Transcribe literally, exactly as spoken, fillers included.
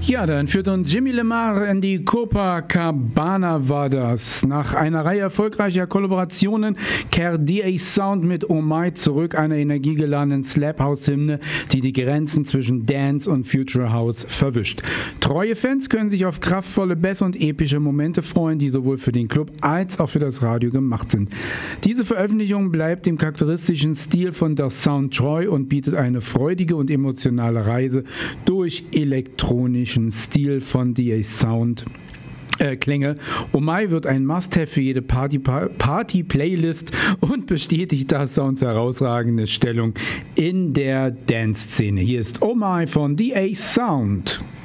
Ja, dann führt uns Jimmy Lamar in die Copacabana war das. Nach einer Reihe erfolgreicher Kollaborationen kehrt D A Sound mit Oh My zurück, einer energiegeladenen Slap-House-Hymne, die die Grenzen zwischen Dance und Future House verwischt. Treue Fans können sich auf kraftvolle Bass und epische Momente freuen, die sowohl für den Club als auch für das Radio gemacht sind. Diese Veröffentlichung bleibt dem charakteristischen Stil von The Sound treu und bietet eine freudige und emotionale Reise durch elektronischen Stil von D A Sound. Äh, Klänge. Oh My wird ein Must-Have für jede Party-Playlist und bestätigt Da Sounds herausragende Stellung in der Dance-Szene. Hier ist Oh My von D A Sound.